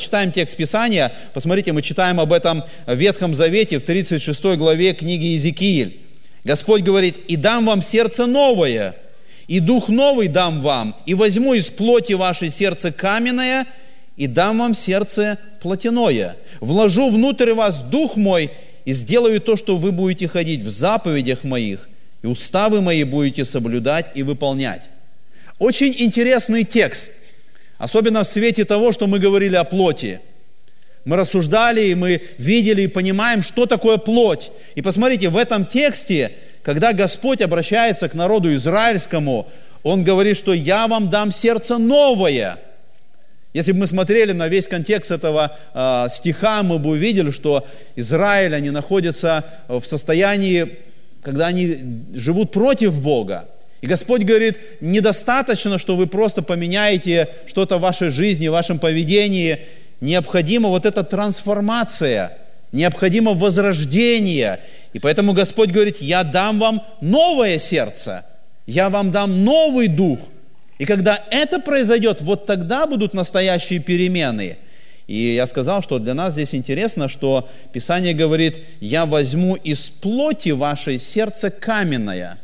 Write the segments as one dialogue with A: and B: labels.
A: прочитаем текст Писания. Посмотрите, мы читаем об этом в Ветхом Завете, в 36 главе книги Иезекииль. Господь говорит: «И дам вам сердце новое, и дух новый дам вам, и возьму из плоти ваше сердце каменное, и дам вам сердце плотяное. Вложу внутрь вас дух мой, и сделаю то, что вы будете ходить в заповедях моих, и уставы мои будете соблюдать и выполнять». Очень интересный текст, особенно в свете того, что мы говорили о плоти. Мы рассуждали, и мы видели, и понимаем, что такое плоть. И посмотрите, в этом тексте, когда Господь обращается к народу израильскому, Он говорит, что «я вам дам сердце новое». Если бы мы смотрели на весь контекст этого стиха, мы бы увидели, что Израиль, они находятся в состоянии, когда они живут против Бога. И Господь говорит: недостаточно, что вы просто поменяете что-то в вашей жизни, в вашем поведении. Необходима вот эта трансформация, необходимо возрождение. И поэтому Господь говорит: я дам вам новое сердце, я вам дам новый дух. И когда это произойдет, вот тогда будут настоящие перемены. И я сказал, что для нас здесь интересно, что Писание говорит: я возьму из плоти вашей сердце каменное.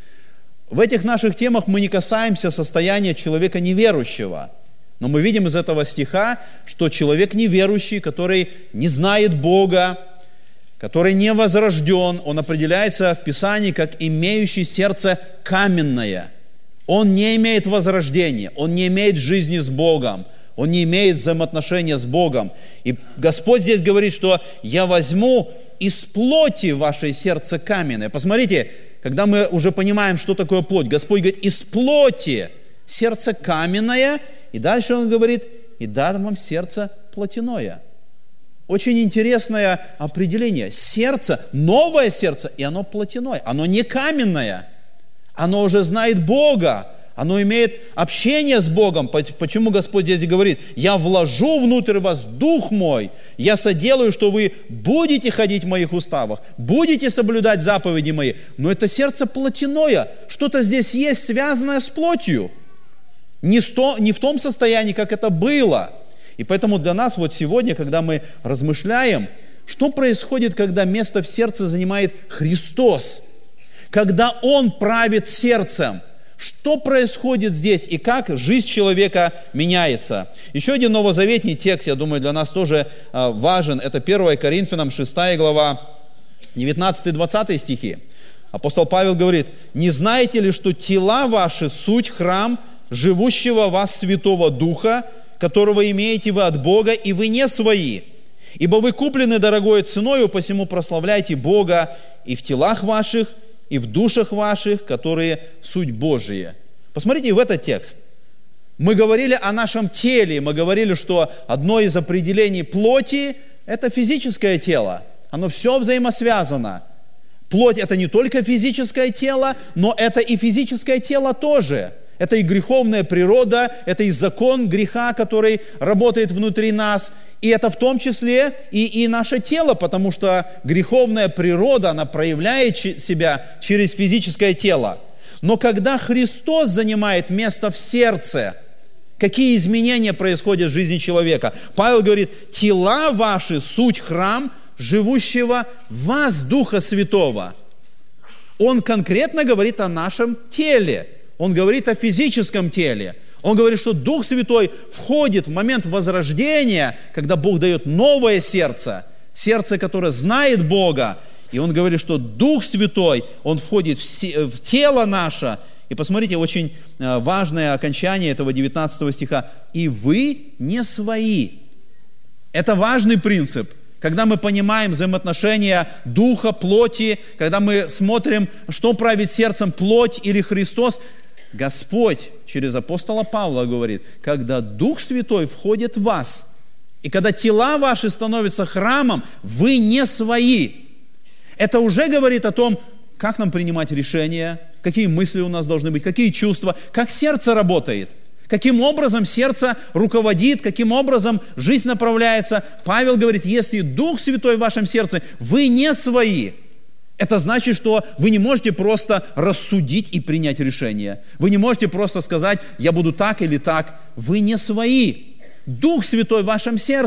A: В этих наших темах мы не касаемся состояния человека неверующего. Но мы видим из этого стиха, что человек неверующий, который не знает Бога, который не возрожден, он определяется в Писании как имеющий сердце каменное. Он не имеет возрождения, он не имеет жизни с Богом, он не имеет взаимоотношения с Богом. И Господь здесь говорит, что я возьму из плоти ваше сердце каменное. Посмотрите, когда мы уже понимаем, что такое плоть, Господь говорит: из плоти сердце каменное, и дальше Он говорит: и дам вам сердце плотяное. Очень интересное определение. Сердце, новое сердце, и оно плотяное, оно не каменное, оно уже знает Бога, оно имеет общение с Богом. Почему Господь здесь говорит: я вложу внутрь вас дух мой, я соделаю, что вы будете ходить в моих уставах, будете соблюдать заповеди мои. Но это сердце плотяное, что-то здесь есть, связанное с плотью. Не в том состоянии, как это было. И поэтому для нас вот сегодня, когда мы размышляем, что происходит, когда место в сердце занимает Христос, когда Он правит сердцем, что происходит здесь и как жизнь человека меняется. Еще один новозаветний текст, я думаю, для нас тоже важен. Это 1 Коринфянам 6 глава, 19-20 стихи. Апостол Павел говорит: «Не знаете ли, что тела ваши суть храм живущего в вас Святого Духа, которого имеете вы от Бога, и вы не свои? Ибо вы куплены дорогою ценою, посему прославляйте Бога и в телах ваших, и в душах ваших, которые суть Божия». Посмотрите в этот текст. Мы говорили о нашем теле, мы говорили, что одно из определений плоти – это физическое тело. Оно все взаимосвязано. Плоть – это не только физическое тело, но это и физическое тело тоже. Это и греховная природа, это и закон греха, который работает внутри нас. И это в том числе и наше тело, потому что греховная природа, она проявляет себя через физическое тело. Но когда Христос занимает место в сердце, какие изменения происходят в жизни человека? Павел говорит: тела ваши суть храм живущего в вас Духа Святого. Он конкретно говорит о нашем теле. Он говорит о физическом теле. Он говорит, что Дух Святой входит в момент возрождения, когда Бог дает новое сердце, сердце, которое знает Бога. И Он говорит, что Дух Святой, Он входит в тело наше. И посмотрите, очень важное окончание этого 19 стиха. «И вы не свои». Это важный принцип. Когда мы понимаем взаимоотношения духа, плоти, когда мы смотрим, что правит сердцем, плоть или Христос, Господь через апостола Павла говорит: когда Дух Святой входит в вас, и когда тела ваши становятся храмом, вы не свои. Это уже говорит о том, как нам принимать решения, какие мысли у нас должны быть, какие чувства, как сердце работает, каким образом сердце руководит, каким образом жизнь направляется. Павел говорит: если Дух Святой в вашем сердце, вы не свои. Это значит, что вы не можете просто рассудить и принять решение. Вы не можете просто сказать: я буду так или так. Вы не свои. Дух Святой в вашем сердце.